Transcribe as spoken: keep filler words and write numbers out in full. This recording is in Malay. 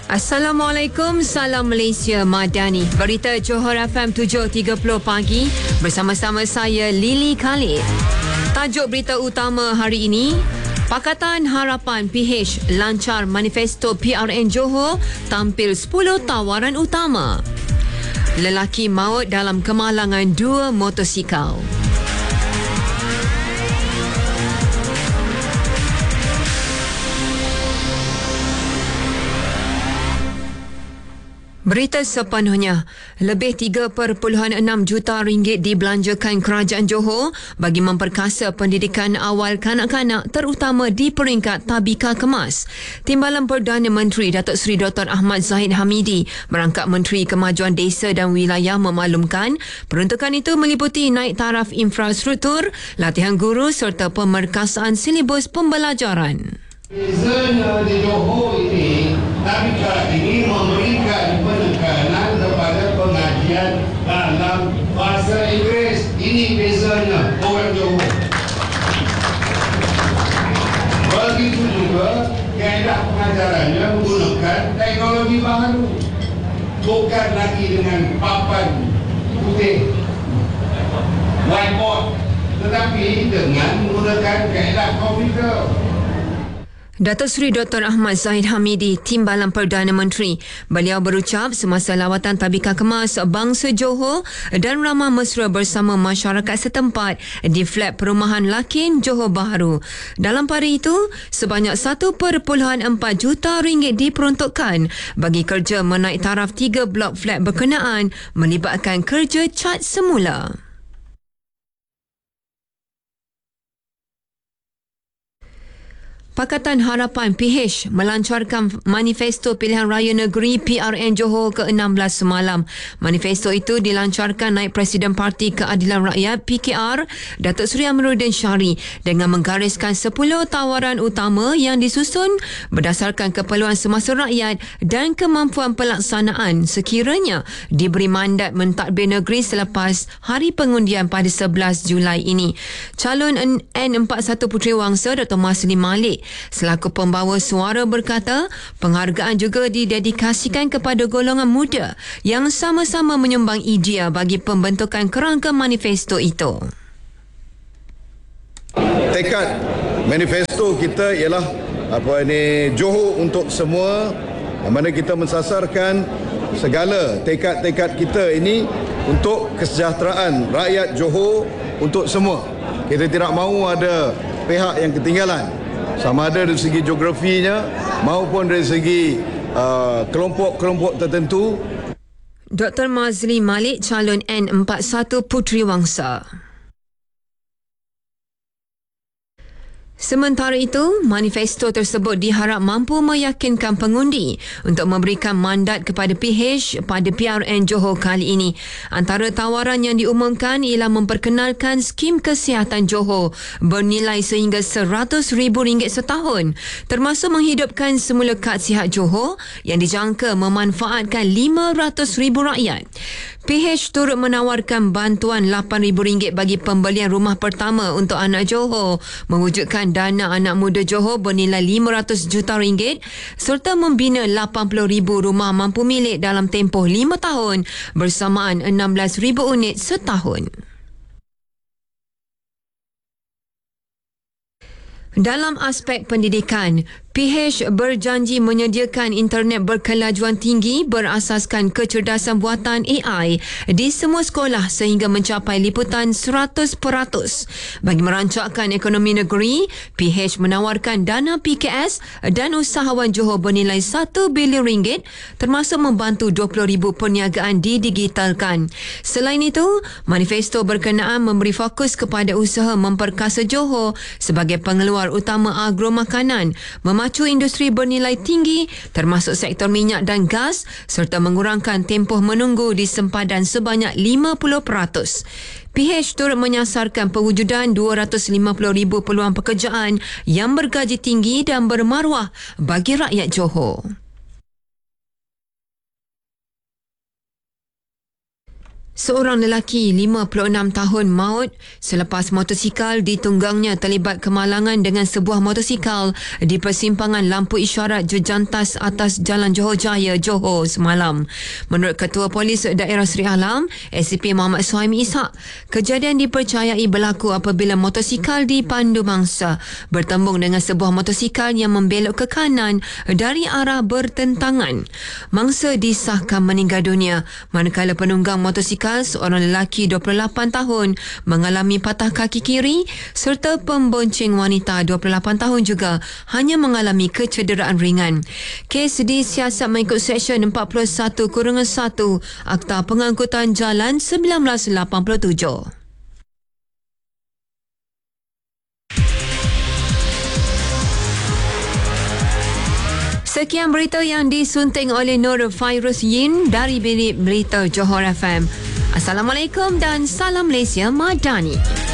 Assalamualaikum, salam Malaysia Madani. Berita Johor F M tujuh tiga puluh pagi bersama-sama saya Lily Khalid. Tajuk berita utama hari ini, Pakatan Harapan P H lancar manifesto P R N Johor tampil sepuluh tawaran utama. Lelaki maut dalam kemalangan dua motosikal. Berita sepenuhnya, lebih tiga perpuluhan enam juta ringgit dibelanjakan kerajaan Johor bagi memperkasa pendidikan awal kanak-kanak terutama di peringkat tabika kemas. Timbalan Perdana Menteri Datuk Seri Doktor Ahmad Zahid Hamidi merangkap Menteri Kemajuan Desa dan Wilayah memaklumkan peruntukan itu meliputi naik taraf infrastruktur, latihan guru serta pemerkasaan silibus pembelajaran. Bezanya di Johor ini, tabika ini memberikan penekanan kepada pengajian dalam bahasa Inggeris. Ini bezanya orang Johor. Begitu juga kaedah pengajarannya menggunakan teknologi baru. Bukan lagi dengan papan putih, whiteboard, tetapi dengan menggunakan kaedah komputer. Datuk Seri Doktor Ahmad Zahid Hamidi, Timbalan Perdana Menteri. Beliau berucap semasa lawatan tabika kemas bangsa Johor dan ramah mesra bersama masyarakat setempat di flat perumahan Lakin, Johor Bahru. Dalam pada itu, sebanyak satu perpuluhan empat juta ringgit diperuntukkan bagi kerja menaik taraf tiga blok flat berkenaan melibatkan kerja cat semula. Pakatan Harapan P H melancarkan manifesto pilihan raya negeri P R N Johor ke enam belas semalam. Manifesto itu dilancarkan naib Presiden Parti Keadilan Rakyat P K R, Datuk Seri Amiruddin Syari dengan menggariskan sepuluh tawaran utama yang disusun berdasarkan keperluan semasa rakyat dan kemampuan pelaksanaan sekiranya diberi mandat mentadbir negeri selepas hari pengundian pada sebelas Julai ini. Calon N empat puluh satu Puteri Wangsa Dato' Masli Malik selaku pembawa suara berkata penghargaan juga didedikasikan kepada golongan muda yang sama-sama menyumbang idea bagi pembentukan kerangka manifesto itu. Tekad manifesto kita ialah apa ini Johor untuk semua, yang mana kita mensasarkan segala tekad-tekad kita ini untuk kesejahteraan rakyat Johor untuk semua. Kita tidak mahu ada pihak yang ketinggalan, sama ada dari segi geografinya maupun dari segi uh, kelompok-kelompok tertentu. Doktor Masli Malik, calon N empat puluh satu Puteri Wangsa. Sementara itu, manifesto tersebut diharap mampu meyakinkan pengundi untuk memberikan mandat kepada P H pada P R N Johor kali ini. Antara tawaran yang diumumkan ialah memperkenalkan skim kesihatan Johor bernilai sehingga seratus ribu ringgit setahun, termasuk menghidupkan semula kad sihat Johor yang dijangka memanfaatkan lima ratus ribu rakyat. P H turut menawarkan bantuan lapan ribu ringgit bagi pembelian rumah pertama untuk anak Johor, mewujudkan dana anak muda Johor bernilai lima ratus juta ringgit serta membina lapan puluh ribu rumah mampu milik dalam tempoh lima tahun bersamaan enam belas ribu unit setahun. Dalam aspek pendidikan, P H berjanji menyediakan internet berkelajuan tinggi berasaskan kecerdasan buatan A I di semua sekolah sehingga mencapai liputan seratus peratus. Bagi merancangkan ekonomi negeri, P H menawarkan dana P K S dan usahawan Johor bernilai satu bilion ringgit termasuk membantu dua puluh ribu perniagaan didigitalkan. Selain itu, manifesto berkenaan memberi fokus kepada usaha memperkasa Johor sebagai pengeluar utama agro makanan, memacu industri bernilai tinggi termasuk sektor minyak dan gas serta mengurangkan tempoh menunggu di sempadan sebanyak lima puluh peratus. P H turut menyasarkan pewujudan dua ratus lima puluh ribu peluang pekerjaan yang bergaji tinggi dan bermaruah bagi rakyat Johor. Seorang lelaki lima puluh enam tahun maut selepas motosikal ditunggangnya terlibat kemalangan dengan sebuah motosikal di persimpangan lampu isyarat Jejantas atas Jalan Johor Jaya, Johor semalam. Menurut Ketua Polis Daerah Seri Alam, S C P Muhammad Suhaimi Ishak, kejadian dipercayai berlaku apabila motosikal dipandu mangsa bertembung dengan sebuah motosikal yang membelok ke kanan dari arah bertentangan. Mangsa disahkan meninggal dunia, manakala penunggang motosikal seorang lelaki dua puluh lapan tahun mengalami patah kaki kiri serta pembonceng wanita dua puluh lapan tahun juga hanya mengalami kecederaan ringan. Kes disiasat mengikut Seksyen empat puluh satu satu Akta Pengangkutan Jalan seribu sembilan ratus lapan puluh tujuh. Sekian berita yang disunting oleh Nur Fairuz Yin dari Bilik Berita Johor F M. Assalamualaikum dan salam Malaysia Madani.